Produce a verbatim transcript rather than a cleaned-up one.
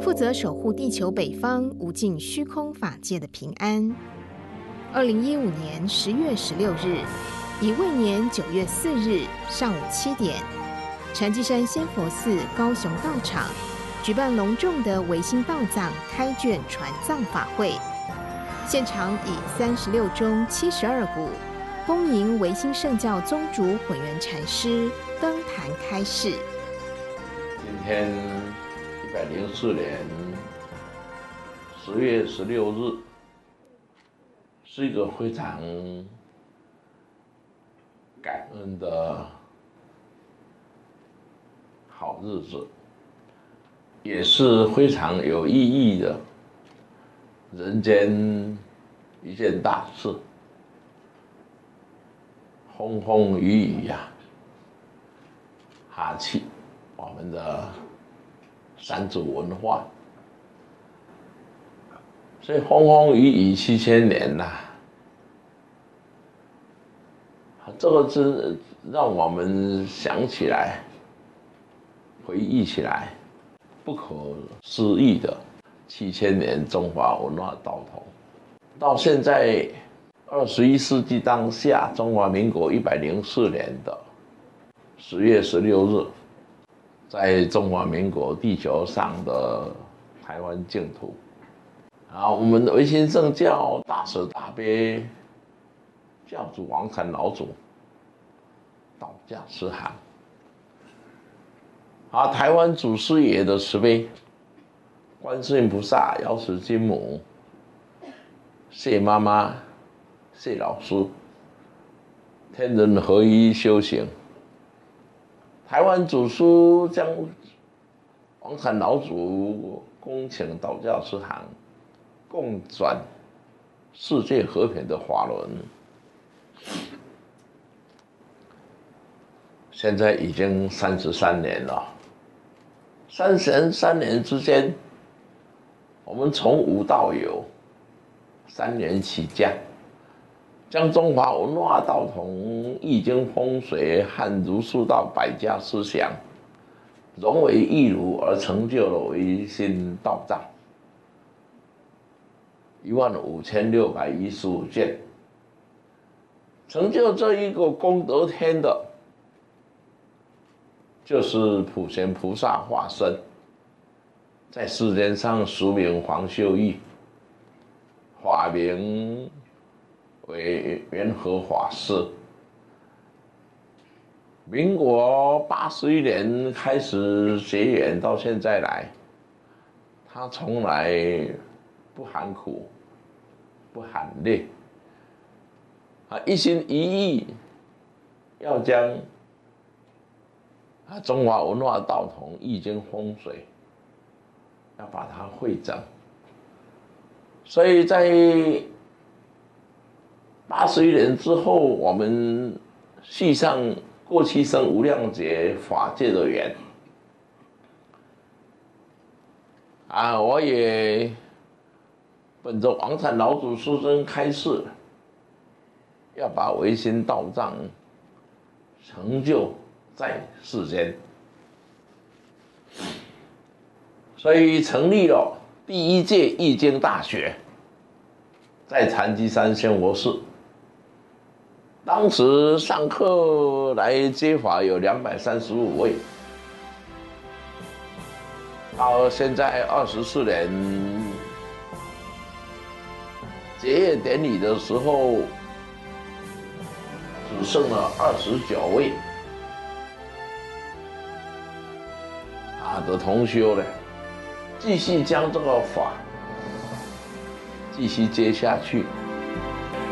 负责守护地球北方无尽虚空法界的平安。二零一五年十月十六日，乙未年九月四日上午七点，禅机山仙佛寺高雄道场举办隆重的维新道藏开卷传藏法会，现场以三十六中七十二鼓恭迎维新圣教宗主混元禅师登坛开示。 今天一百零四年十月十六日，是一个非常感恩的好日子，也是非常有意义的人间一件大事。风风雨雨呀、啊，哈气我们的三祖文化，所以风风雨雨七千年呐、啊，这个是让我们想起来、回忆起来不可思议的七千年中华文化道统。到现在二十一世纪当下，中华民国一百零四年的十月十六日，在中华民国地球上的台湾净土，啊，我们的维新圣教大慈大悲教主王禅老祖道驾慈航，啊，台湾祖师爷的慈悲，观世音菩萨、药师金母、谢妈妈、谢老师，天人合一修行。台湾祖师将王禅老祖恭请道教慈航，共转世界和平的法轮。现在已经三十三年了，三十三年之间，我们从无到有，三年起家，将中华文化道统、易经风水和儒释道百家思想融为一炉，而成就了维新道藏一万五千六百一十五件，成就这一个功德天的，就是普贤菩萨化身，在世间上俗名黄秀玉，法名为元和法师。民国八十一年开始结缘，到现在来，他从来不含苦，不含累，啊，一心一意要将啊中华文化道统、易经风水，要把它汇整。所以在八十一年之后，我们续上过去生无量劫法界的缘啊！我也本着王禅老祖师尊开示，要把维新道藏成就在世间，所以成立了第一届易经大学，在禅机山仙佛寺。当时上课来接法有两百三十五位，到现在二十四年结业典礼的时候，只剩了二十九位啊的同修呢，继续将这个法继续接下去。